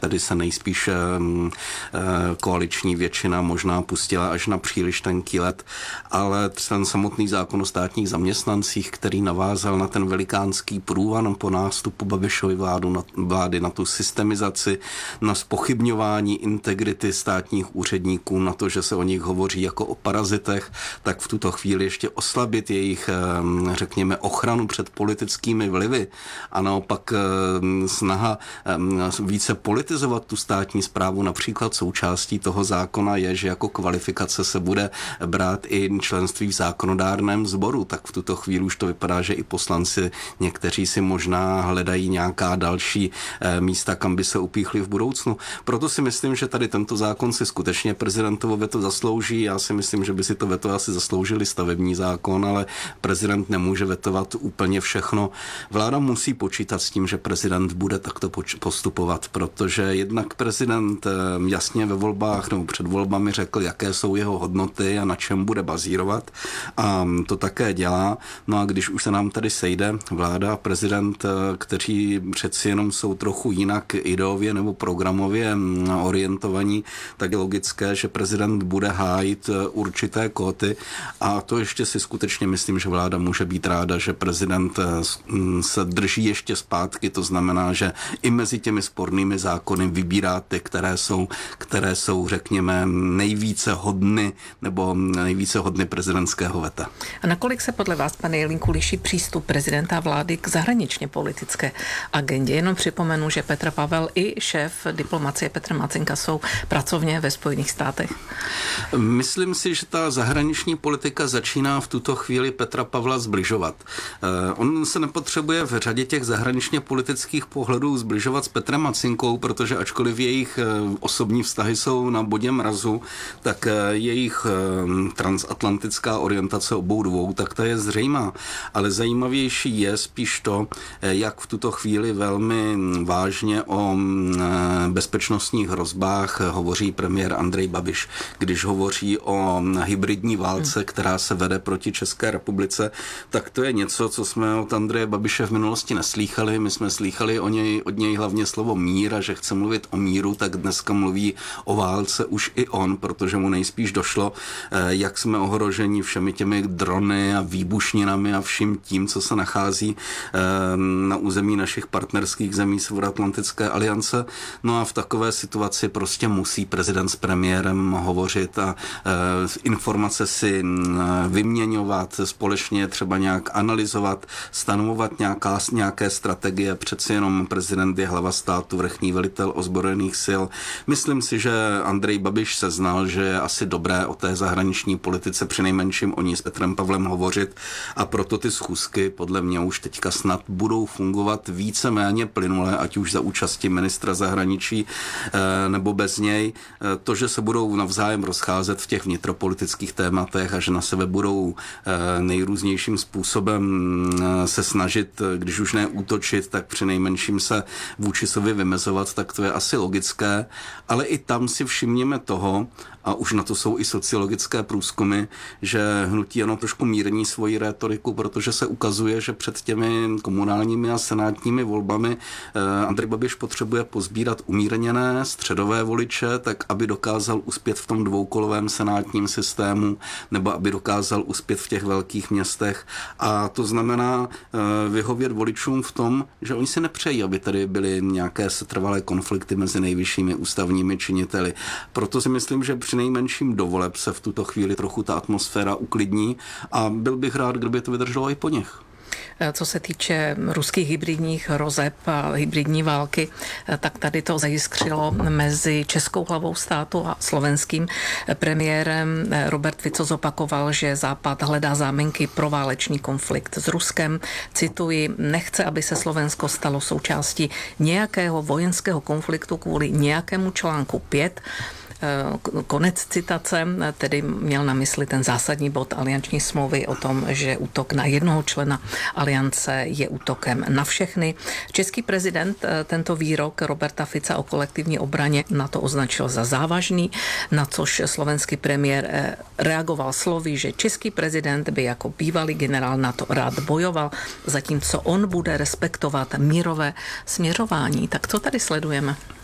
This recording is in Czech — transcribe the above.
Tady se nejspíš koaliční většina možná pustila až na příliš tenký led, ale ten samotný zákon o státních zaměstnancích, který navázal na ten velikánský průvan po nástupu Babišovy vlády, na tu systemizaci, na zpochybňování integrity státních úředníků, na to, že se o nich hovoří jako o parazitech, tak v tuto chvíli ještě oslabit jejich, řekněme, ochranu před politickými vlivy a naopak snaha více politizovat tu státní správu. Například součástí toho zákona je, že jako kvalifikace se bude brát i členství v zákonodárném sboru, tak v tuto chvíli už to vypadá, že i poslanci někteří si možná hledají nějaká další místa, kam by se upíchli v budoucnu. Proto si myslím, že tady tento zákon si skutečně prezidentovo veto zaslouží. Já si myslím, že by si to veto asi zasloužili stavební zákon, ale prezident nemůže vetovat úplně všechno. Vláda musí počítat s tím, že prezident bude takto postupovat, protože jednak prezident jasně ve volbách nebo před volbami řekl, jaké jsou jeho hodnoty a na čem bude bazírovat, a to také dělá. No a když už se nám tady sejde vláda a prezident, kteří přeci jenom jsou trochu jinak ideově nebo programově orientovaní, tak je logické, že prezident bude hájit určité kóty, a to ještě si skutečně myslím, že vláda může být ráda, že prezident se drží ještě zpátky, to znamená, že i mezi těmi spornými zákony vybírá ty, které jsou, řekněme, nejvíce hodny prezidentského veta. A nakolik se podle vás, pane Jelínku, liší přístup prezidenta vlády k zahraničně politické agendě? Jenom připomenu, že Petr Pavel i šéf diplomacie Petr Macinka jsou pracovně ve Spojených státech. Myslím si, že ta zahraniční politika začíná v tuto chvíli Petra Pavla zbližovat. On se nepotřebuje v řadě těch zahraničně politických pohledů zbližovat s Petrem Macinkou, protože ačkoliv jejich osobní vztahy jsou na bodě mrazu, tak jejich transatlantická orientace obou dvou, tak ta je zřejmá. Ale zajímavější je spíš to, jak v tuto chvíli velmi vážně o bezpečnostních hrozbách hovoří premiér Andrej Babiš. Když hovoří o hybridní válce, která se vede proti České republice, tak to je něco, co jsme od Andreje Babiše v minulosti neslýchali. My jsme slýchali od něj hlavně slovo mír, a že chce mluvit o míru, tak dneska mluví o válce už i on, protože mu nejspíš došlo, jak jsme ohroženi všemi těmi drony a výbušninami a vším tím, co se nachází na území našich partnerských zemí Severoatlantické aliance. No a v takové situaci prostě musí prezident s premiérem hovořit a informace si vyměňovat, společně třeba nějak analyzovat, stanovovat nějaké strategie. Přeci jenom prezident je hlava státu, vrchní velitel ozbrojených sil. Myslím si, že Andrej Babiš seznal, že je asi dobré o té zahraniční politice přinejmenším o ní s Petrem Pavlem hovořit, a proto ty schůzky podle mě už teďka snad budou fungovat víceméně plynule, ať už za účasti ministra zahraničí nebo bez něj. To, že se budou navzájem rozcházet v těch vnitropolitických tématech a že na sebe budou nejrůznějším způsobem se snažit, když už ne útočit, tak přinejmenším se vůči sobě vymezovat, tak to je asi logické, ale i tam si všimněme toho, a už na to jsou i sociologické průzkumy, že hnutí ANO trošku mírní svoji rétoriku, protože se ukazuje, že před těmi komunálními a senátními volbami Andrej Babiš potřebuje pozbírat umírněné středové voliče, tak aby dokázal uspět v tom dvoukolovém senátním systému, nebo aby dokázal uspět v těch velkých městech. A to znamená vyhovět voličům v tom, že oni si nepřejí, aby tady byly nějaké setrvalé konflikty mezi nejvyššími ústavními činiteli. Proto si myslím, že přinejmenším do voleb se v tuto chvíli trochu ta atmosféra uklidní, a byl bych rád, kdyby to vydrželo i po nich. Co se týče ruských hybridních hrozeb a hybridní války, tak tady to zajiskřilo mezi českou hlavou státu a slovenským premiérem. Robert Fico zopakoval, že Západ hledá záminky pro válečný konflikt s Ruskem. Cituji, nechce, aby se Slovensko stalo součástí nějakého vojenského konfliktu kvůli nějakému článku 5. Konec citace, tedy měl na mysli ten zásadní bod alianční smlouvy o tom, že útok na jednoho člena aliance je útokem na všechny. Český prezident tento výrok Roberta Fica o kolektivní obraně na to označil za závažný, na což slovenský premiér reagoval slovy, že český prezident by jako bývalý generál NATO rád bojoval, zatímco on bude respektovat mírové směřování. Tak co tady sledujeme?